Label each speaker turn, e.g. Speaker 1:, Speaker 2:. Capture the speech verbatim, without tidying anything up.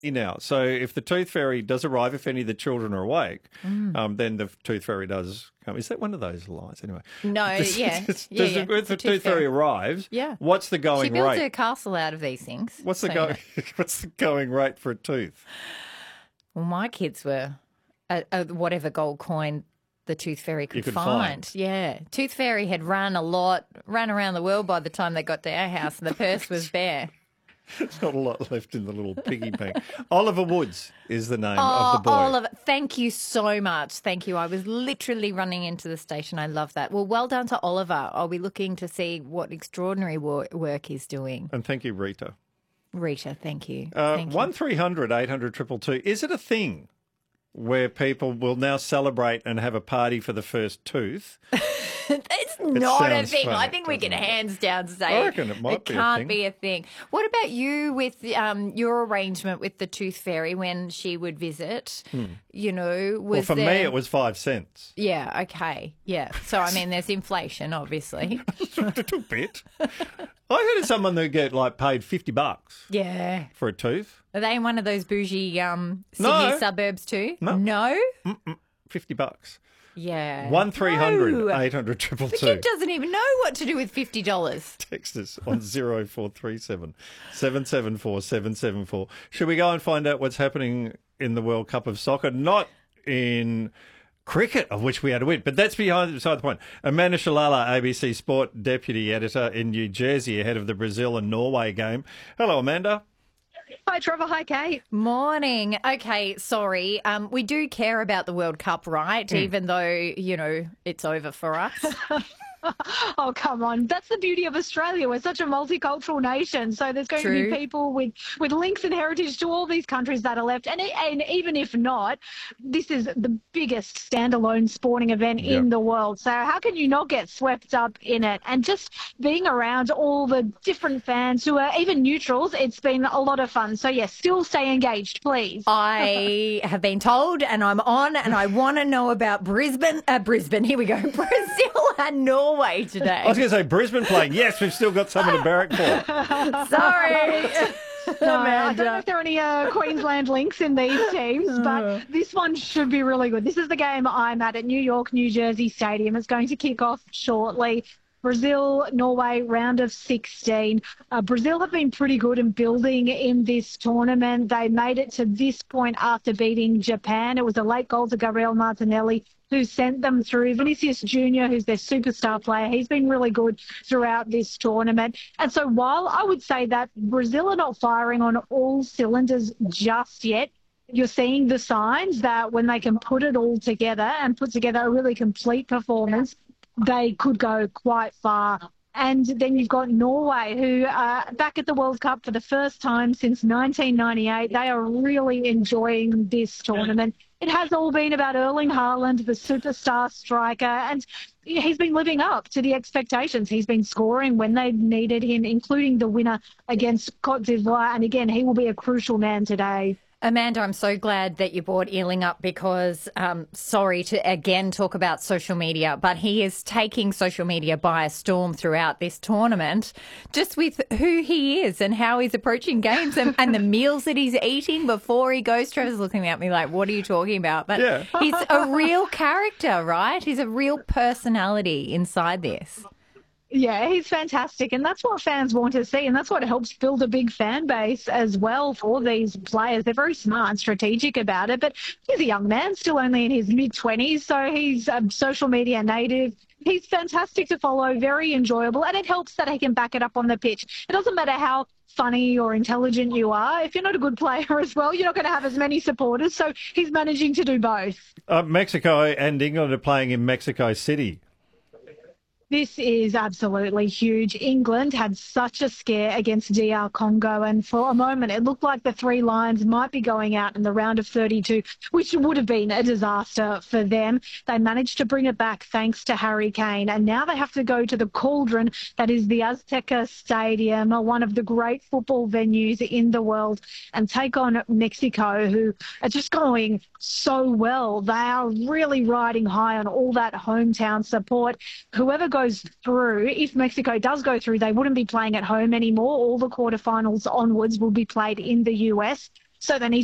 Speaker 1: now. So if the Tooth Fairy does arrive, if any of the children are awake, mm. um, then the Tooth Fairy does come. Is that one of those lines anyway?
Speaker 2: No,
Speaker 1: does,
Speaker 2: yeah.
Speaker 1: Does,
Speaker 2: yeah,
Speaker 1: does
Speaker 2: yeah.
Speaker 1: The, if the, the Tooth Fairy, Fairy arrives,
Speaker 2: yeah.
Speaker 1: what's the going rate?
Speaker 2: She builds
Speaker 1: rate?
Speaker 2: her castle out of these things.
Speaker 1: What's the
Speaker 2: so
Speaker 1: going?
Speaker 2: You know.
Speaker 1: What's the going rate for a tooth?
Speaker 2: Well, my kids were uh, uh, whatever gold coin the Tooth Fairy could,
Speaker 1: could
Speaker 2: find.
Speaker 1: find.
Speaker 2: Yeah. Tooth Fairy had run a lot, ran around the world by the time they got to our house, and the purse was bare.
Speaker 1: There's not a lot left in the little piggy bank. Oliver Woods is the name
Speaker 2: oh,
Speaker 1: of the boy.
Speaker 2: Oliver, thank you so much. Thank you. I was literally running into the station. I love that. Well, well done to Oliver. I'll be looking to see what extraordinary wor- work he's doing.
Speaker 1: And thank you, Rita.
Speaker 2: Rita, thank you.
Speaker 1: Uh,
Speaker 2: thank
Speaker 1: one
Speaker 2: you.
Speaker 1: three hundred eight hundred two two two. Is it a thing where people will now celebrate and have a party for the first tooth?
Speaker 2: It's not a thing.
Speaker 1: Funny,
Speaker 2: I think we can
Speaker 1: it?
Speaker 2: hands down say
Speaker 1: I reckon it might
Speaker 2: it
Speaker 1: be a
Speaker 2: can't
Speaker 1: thing.
Speaker 2: be a thing. What about you with um, your arrangement with the Tooth Fairy when she would visit? Hmm. You know, was
Speaker 1: well, for
Speaker 2: there...
Speaker 1: me it was five cents.
Speaker 2: Yeah, okay, yeah. So I mean, there's inflation, obviously.
Speaker 1: A little bit. I heard of someone who get like paid fifty bucks.
Speaker 2: Yeah,
Speaker 1: for a tooth.
Speaker 2: Are they in one of those bougie um, Sydney
Speaker 1: no.
Speaker 2: suburbs too?
Speaker 1: No,
Speaker 2: no,
Speaker 1: Mm-mm. fifty bucks.
Speaker 2: Yeah.
Speaker 1: One three hundred
Speaker 2: no.
Speaker 1: eight hundred triple two.
Speaker 2: The kid doesn't even know what to do with fifty dollars.
Speaker 1: Text us on zero four three seven seven seven four seven seven four. Should we go and find out what's happening in the World Cup of Soccer? Not in cricket, of which we had a win, but that's behind beside the point. Amanda Shalala, A B C Sport Deputy Editor in New Jersey, ahead of the Brazil and Norway game. Hello, Amanda.
Speaker 3: Hi, Trevor. Hi, Kate.
Speaker 2: Morning. Okay, sorry. Um, we do care about the World Cup, right? Mm. Even though, you know, it's over for us.
Speaker 3: Oh, come on. That's the beauty of Australia. We're such a multicultural nation. So there's going
Speaker 2: True.
Speaker 3: to be people with, with links and heritage to all these countries that are left. And, and even if not, this is the biggest standalone sporting event yep. in the world. So how can you not get swept up in it? And just being around all the different fans who are even neutrals, it's been a lot of fun. So, yes, still stay engaged, please.
Speaker 2: I have been told and I'm on and I want to know about Brisbane. Uh, Brisbane, here we go. Brazil and Norway. Norway today.
Speaker 1: I was going to say Brisbane playing. Yes, we've still got someone to barrack for.
Speaker 2: Sorry.
Speaker 3: No, I don't know if there are any uh, Queensland links in these teams, but this one should be really good. This is the game I'm at at New York, New Jersey Stadium. It's going to kick off shortly. Brazil, Norway, round of sixteen. Uh, Brazil have been pretty good in building in this tournament. They made it to this point after beating Japan. It was a late goal to Gabriel Martinelli who sent them through. Vinicius Junior, who's their superstar player, he's been really good throughout this tournament. And so while I would say that Brazil are not firing on all cylinders just yet, you're seeing the signs that when they can put it all together and put together a really complete performance, they could go quite far. And then you've got Norway, who are back at the World Cup for the first time since nineteen ninety-eight. They are really enjoying this tournament. It has all been about Erling Haaland, the superstar striker, and he's been living up to the expectations. He's been scoring when they needed him, including the winner against Cote d'Ivoire. And again, he will be a crucial man today.
Speaker 2: Amanda, I'm so glad that you brought Ealing up because, um, sorry to again talk about social media, but he is taking social media by a storm throughout this tournament, just with who he is and how he's approaching games and, and the meals that he's eating before he goes. Trevor's looking at me like, what are you talking about? But yeah. He's a real character, right? He's a real personality inside this.
Speaker 3: Yeah, he's fantastic, and that's what fans want to see, and that's what helps build a big fan base as well for these players. They're very smart and strategic about it, but he's a young man, still only in his mid-twenties, so he's a social media native. He's fantastic to follow, very enjoyable, and it helps that he can back it up on the pitch. It doesn't matter how funny or intelligent you are. If you're not a good player as well, you're not going to have as many supporters, so he's managing to do both.
Speaker 1: Uh, Mexico and England are playing in Mexico City.
Speaker 3: This is absolutely huge. England had such a scare against D R Congo, and for a moment it looked like the Three Lions might be going out in the round of thirty-two, which would have been a disaster for them. They managed to bring it back thanks to Harry Kane, and now they have to go to the cauldron that is the Azteca Stadium, one of the great football venues in the world, and take on Mexico, who are just going so well. They are really riding high on all that hometown support. Whoever goes through, if Mexico does go through, they wouldn't be playing at home anymore. All the quarterfinals onwards will be played in the U S. So they need